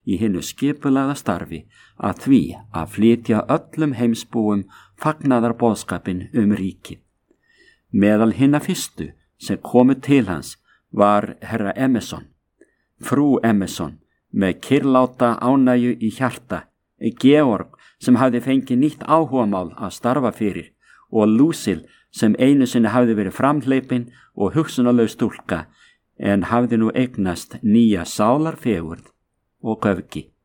í hinu skipulagða starfi að því að flytja öllum heimsbúum fagnaðarboðskapinn ríkið. Meðal hinna fyrstu sem komu til hans var herra Emerson, frú Emerson með kyrrláta ánægju í hjarta, Georg sem hafði fengið nýtt áhugamál að starfa fyrir og Lucille sem einu sinni hafði verið framhleypin og hugsunarlaus stúlka en hafði nú eignast nýja sálarfegurð og göfgi.